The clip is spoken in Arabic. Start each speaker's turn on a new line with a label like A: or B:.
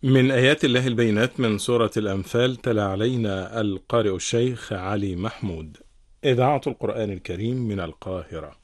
A: من آيات الله البينات من سورة الأنفال تلا علينا القارئ الشيخ علي محمود. إذاعة القرآن الكريم من القاهرة.